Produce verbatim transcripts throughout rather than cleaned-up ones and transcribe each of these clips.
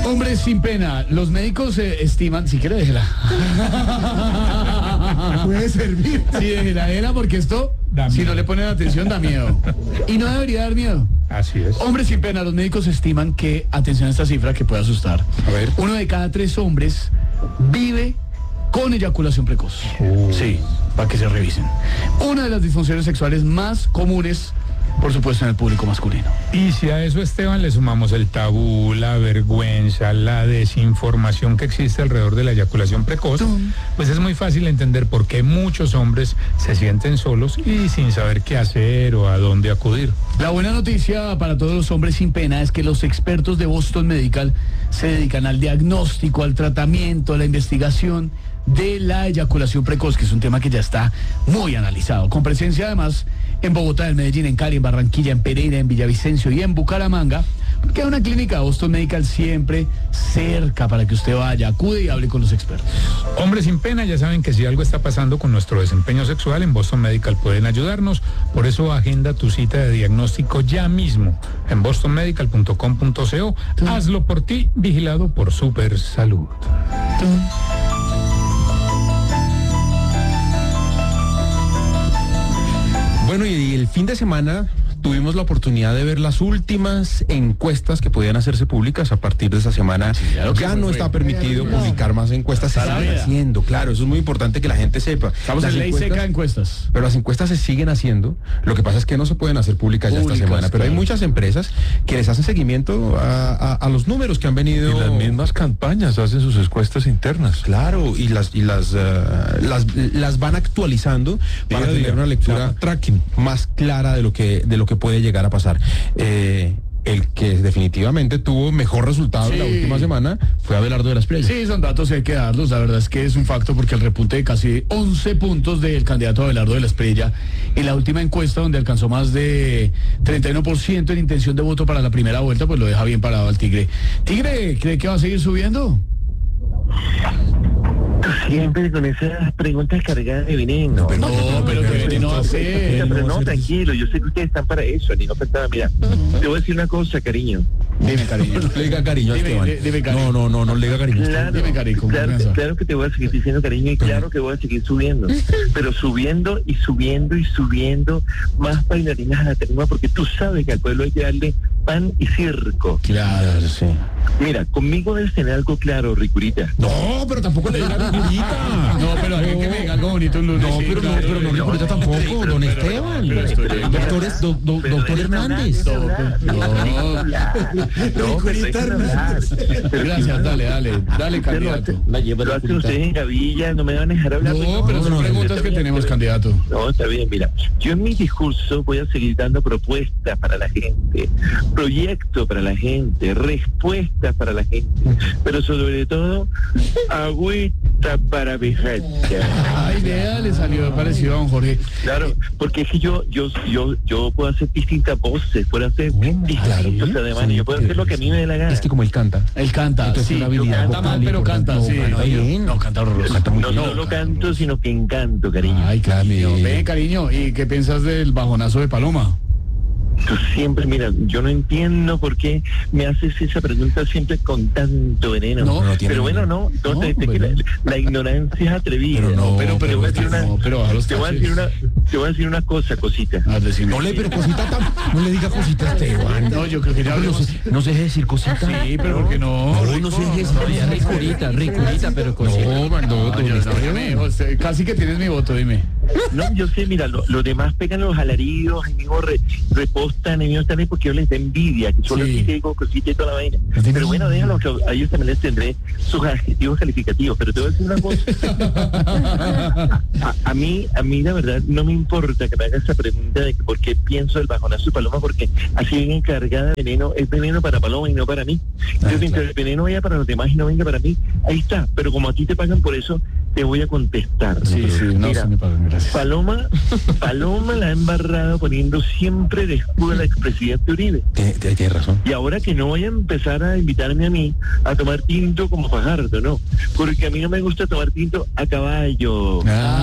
Hombres sin pena, los médicos eh, estiman, si quiere déjela. Puede servir. Sí, déjela, déjela, porque esto, si no le ponen atención, da miedo. Y no debería dar miedo. Así es. Hombres sin pena, los médicos estiman que, atención a esta cifra que puede asustar, A ver. uno de cada tres hombres vive con eyaculación precoz. Uh. Sí, para que se revisen. Una de las disfunciones sexuales más comunes, por supuesto, en el público masculino. Y si a eso, Esteban, le sumamos el tabú, la vergüenza, la desinformación que existe alrededor de la eyaculación precoz, pues es muy fácil entender por qué muchos hombres se sienten solos y sin saber qué hacer o a dónde acudir. La buena noticia para todos los hombres sin pena es que los expertos de Boston Medical se dedican al diagnóstico, al tratamiento, a la investigación de la eyaculación precoz, que es un tema que ya está muy analizado, con presencia además en Bogotá, en Medellín, en Cali, en Barranquilla, en Pereira, en Villavicencio y en Bucaramanga. Queda una clínica Boston Medical siempre cerca para que usted vaya, acude y hable con los expertos. Hombres sin pena, ya saben que si algo está pasando con nuestro desempeño sexual, en Boston Medical pueden ayudarnos. Por eso agenda tu cita de diagnóstico ya mismo en boston medical punto com punto co. Hazlo por ti, vigilado por Super Salud. Bueno, y el fin de semana tuvimos la oportunidad de ver las últimas encuestas que podían hacerse públicas. A partir de esta semana sí, claro ya no fue. Está permitido no. publicar más encuestas. Se siguen haciendo, claro, eso es muy importante que la gente sepa. Estamos las en ley seca de encuestas. Pero las encuestas se siguen haciendo. Lo que pasa es que no se pueden hacer públicas ya esta semana. Pero claro, hay muchas empresas que les hacen seguimiento a, a, a los números que han venido. Y las mismas campañas hacen sus encuestas internas. Claro, y las y las uh, las, las van actualizando para tener una lectura tracking más clara de lo que de lo que puede llegar a pasar. Eh, el que definitivamente tuvo mejor resultado sí. la última semana fue Abelardo de la Espriella. Sí, son datos que hay que darlos, la verdad es que es un facto porque el repunte de casi once puntos del candidato Abelardo de la Espriella en la última encuesta, donde alcanzó más de treinta y uno por ciento en intención de voto para la primera vuelta, pues lo deja bien parado al Tigre. ¿Tigre cree que va a seguir subiendo? Siempre con esas preguntas cargadas de veneno. No, pero, no, pero que veneno hace. Pero no, tranquilo, yo sé que ustedes están para eso, ni no pensaba, mira, te voy a decir una cosa, cariño. Dime, cariño. No le diga cariño a Esteban. Dime, dime, cariño. No, no, no, no le diga cariño. Claro, dime, cariño. Claro, claro que te voy a seguir diciendo cariño y claro que voy a seguir subiendo. Pero subiendo y subiendo y subiendo más bailarinas a la tarima, porque tú sabes que al pueblo hay que darle pan y circo. Claro, sí. Mira, conmigo debes tener algo claro, Ricurita. No, pero tampoco le diga Ricurita. No, pero hay que me diga algo bonito un lunes. No, pero no, pero no, Ricurita tampoco, don Esteban. Doctor, doctor Hernández. No, Ricurita Hernández. Gracias, dale, dale, dale, candidato. Lo hacen ustedes en Gavilla, no me van a dejar hablar. No, pero son preguntas que tenemos, candidato. No, está bien, mira, yo en mi discurso voy a seguir dando propuestas para la gente, proyectos para la gente, respuestas para la gente, pero sobre todo, agüita para viajar. Ay, vea, le salió parecido a don Jorge. Claro, porque es que yo yo yo yo puedo hacer distintas voces, puedo hacer distintos claro, ademanes, sí, yo puedo hacer lo que a mí me dé la gana. Es que como él canta. Él canta, entonces sí, una habilidad canta mal, pero canta, no, sí. bueno, bien. No, canta horroroso. Canta muy no, bien. no, no canto, sino que encanto, cariño. Ay, cariño. Ven, cariño, ¿y qué piensas del bajonazo de Paloma? Tú siempre, mira, yo no entiendo por qué me haces esa pregunta siempre con tanto veneno. No, no tiene pero bueno, no, no, no te, te, bueno. la, la ignorancia es atrevida. Pero no, pero, pero, te voy a decir una, no, pero a los te voy a decir una, te voy a decir una cosa, cosita. A decir, no le, pero cosita tam, no le diga cosita a Esteban. No, yo creo que ya no, no, se, no se deje decir cosita. Sí, pero ¿por qué no? No, no se deje decir cosita. Ricurita, ricurita, pero cosita. No, no, no, no, yo, no, dime, José, casi que tienes mi voto, dime. No, yo sé, mira, los lo demás pegan los alaridos, ahí mismo re, repostan, ahí mismo están ahí porque yo les da envidia, que solo sí. digo cosita y toda la vaina. Pero bueno, déjalo, que a ellos también les tendré sus adjetivos calificativos, pero te voy a decir una cosa. a, a mí, a mí la verdad no me importa que me hagas esa pregunta de que por qué pienso el bajonazo de Paloma, porque así bien encargada de veneno, es veneno para Paloma y no para mí. Entonces, mientras el veneno vaya para los demás y no venga para mí, ahí está. Pero como a ti te pagan por eso, te voy a contestar. Sí, sí, no, mira, sí me pagan, gracias. Paloma, Paloma la ha embarrado poniendo siempre de escudo al expresidente Uribe. Tienes razón. Y ahora que no voy a empezar a invitarme a mí a tomar tinto como Fajardo, no, porque a mí no me gusta tomar tinto a caballo.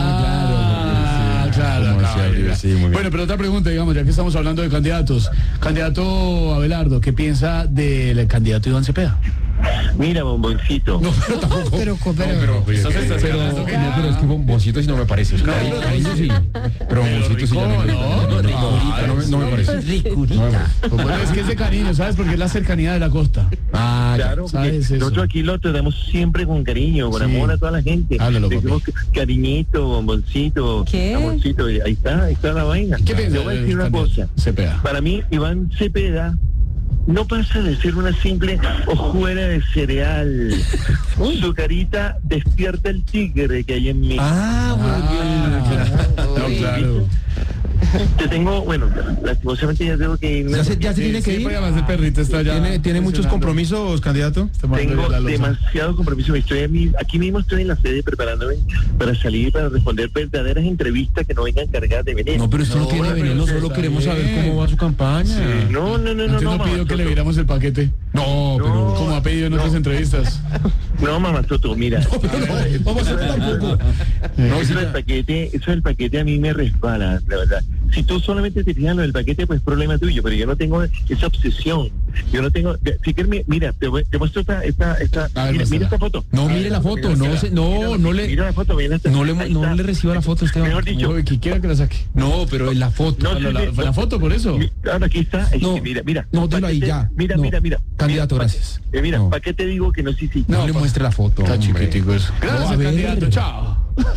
Ah, claro, claro, claro. Sí, muy bien. Bueno, pero otra pregunta, digamos, ya que estamos hablando de candidatos. Candidato Abelardo, ¿qué piensa del candidato Iván Cepeda? Mira, bomboncito. No, pero tampoco. Pero, No, pero, pero, pero, Entonces, pero, no, pero, no, pero es que bomboncito sí no me parece. Cari- Cariño sí. Pero bomboncito sí ya no me no, no, no, no me- no me parece. ricurita. Pues bueno, es que es de cariño, ¿sabes? Porque es la cercanía de la costa. Ah, ya. Claro, porque ¿sabes eso? nosotros aquí lo tratamos siempre con cariño, con Sí. amor a toda la gente. Háblalo, Le decimos papi. cariñito, bomboncito, ¿Qué? amorcito, y ahí está, ahí está la vaina. ¿Qué piensas? Le voy a decir una candidato? cosa. Cepeda. Para mí, Iván Cepeda no pasa de ser una simple hojuela de cereal. Su carita despierta el tigre que hay en mí. Ah, Ah, bueno, no, claro. Te tengo, bueno, lastimosamente ya tengo que irme. Ya se, ya se Sí, tiene que sí, ir. porque además el perrito está ya ¿Tiene, tiene muchos presionando. compromisos, candidato? Está mandando Tengo ya la losa. demasiado compromiso. Estoy a mí- aquí mismo estoy en la sede preparándome para salir para responder verdaderas entrevistas que no vengan cargadas de veneno. No, pero usted no, No, tiene pero veneno, está solo queremos bien. saber cómo va su campaña. No, no, no, no, Antes no, no mamá pidió que le Soto. viéramos el paquete. No, pero... No. Como ha pedido en otras No. entrevistas. No, mamá Soto, mira. Vamos a hacer tampoco. No, sí, eso del ya. paquete, eso del paquete a mí me resbala, la verdad. Si tú solamente te fijas en lo del paquete, pues problema tuyo, pero yo no tengo esa obsesión. Yo no tengo, si quieres, mi- mira, te, voy- te muestro esta, esta, esta, A ver, mira, muéstrala. mira esta foto. No, mire la foto, no, se, no, no le, Mira la foto, mira esta- no le, ahí no está. le reciba la foto, Esteban. Mejor dicho, Uy, que quiera que la saque. No, pero en la foto. No, la, sí, la- sí, fue la foto, por eso. Mi- Ahora aquí está, es No, que mira, mira. no, déjalo ahí Paquete- ya. Mira, No. mira, mira. Candidato, Mira, gracias. eh, mira, No. ¿para qué te digo que no sí, sí? No, No, le pa- muestre la foto. Está hombre. chiquitico eso. Gracias, No, a ver. candidato. Chao.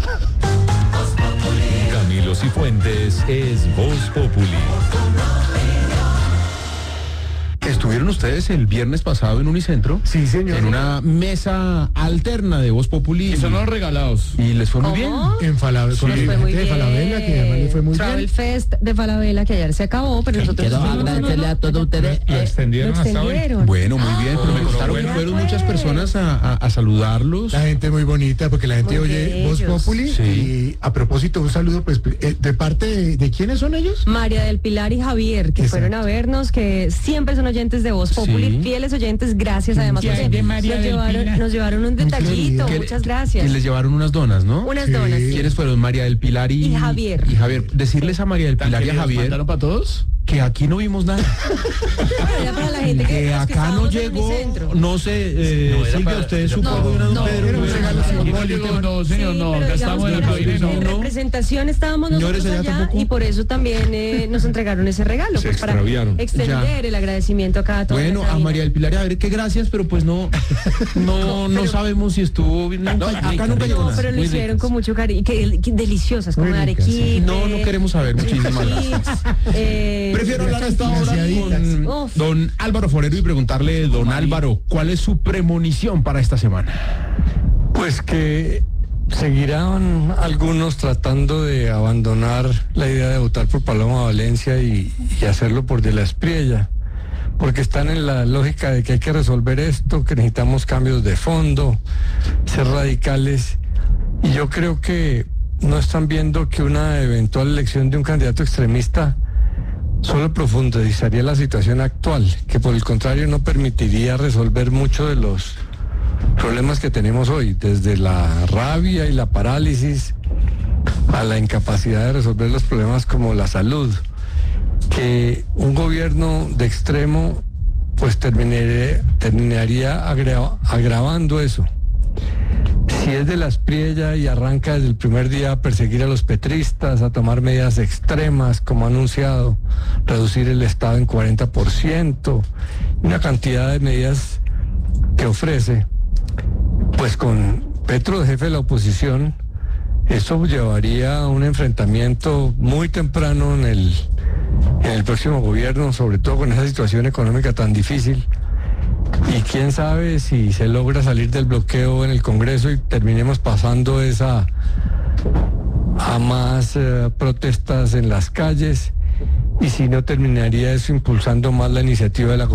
Camilo Cifuentes es Voz Populi. Estuvieron ustedes el viernes pasado en Unicentro. Sí, señor. En una mesa alterna de Voz Populi. Y son los regalados. Y les fue muy bien. ¿Cómo? En Falabella, con Nos la fue muy gente de bien. Falabella, que además le fue muy Travel bien. Fest de Falabella, que ayer se acabó, pero nosotros Quiero fuimos- agradecerle a todos ustedes. Lo lo extendieron hasta hoy. extendieron. Bueno, muy bien, pero me Ah, contaron bueno, que fueron pues. muchas personas a, a- a saludarlos. La gente muy bonita, porque la gente Muy oye Voz bellos. Populi. Sí. Y a propósito, un saludo, pues, eh, de parte de, ¿de quiénes son ellos? María del Pilar y Javier, que Exacto. fueron a vernos, que siempre son oyentes de Voz Populi, Sí. fieles oyentes, gracias además. ¿Qué hay porque de María nos, del llevaron, Pilar? nos llevaron un detallito, Que- muchas que gracias. les llevaron unas donas, ¿no? Unas Sí. donas. sí. ¿Quiénes fueron? María del Pilar y, Y Javier. Y Javier. Decirles a María del ¿Tan Pilar y a queridos Javier mandaron para todos? que aquí no vimos nada. Era para la gente que, Que los que acá no estábamos en llegó, Unicentro. no sé, eh, No, era Silvia, para- usted era supo para- de una no, don Pedro. era un pues, regalo aquí No, simbólico. llegó, no, señor, Sí, no, pero acá digamos estamos en que el en cabina, la- cabina, en ¿no? representación estábamos Señores, nosotros allá allá tampoco. y por eso también eh, nos entregaron ese regalo, Se pues para extraviaron. extender Ya. el agradecimiento acá a todos. Bueno, a María del Pilar y a Javier, que gracias, pero pues no, no, no sabemos si estuvo bien. Nunca- acá nunca llegó No, nada. pero lo Muy hicieron ricas. con mucho cariño, que, que deliciosas, como Muy de ricas, sí. arequipe. No, no queremos saber, muchísimas gracias. chips, eh, Prefiero hablar a esta hora con Uf. don Álvaro Forero y preguntarle, don Álvaro, ¿cuál es su premonición para esta semana? Pues que seguirán algunos tratando de abandonar la idea de votar por Paloma Valencia y, y hacerlo por De la Espriella, porque están en la lógica de que hay que resolver esto, que necesitamos cambios de fondo, ser radicales, y yo creo que no están viendo que una eventual elección de un candidato extremista solo profundizaría la situación actual, que por el contrario no permitiría resolver mucho de los problemas que tenemos hoy, desde la rabia y la parálisis a la incapacidad de resolver los problemas como la salud, que un gobierno de extremo pues terminaría, terminaría agra- agravando eso. Si es De la Espriella y arranca desde el primer día a perseguir a los petristas, a tomar medidas extremas, como ha anunciado, reducir el Estado en cuarenta por ciento, una cantidad de medidas que ofrece, pues con Petro de jefe de la oposición, eso llevaría a un enfrentamiento muy temprano en el, en el próximo gobierno, sobre todo con esa situación económica tan difícil. Y quién sabe si se logra salir del bloqueo en el Congreso y terminemos pasando esa a más eh, protestas en las calles, y si no terminaría eso impulsando más la iniciativa de la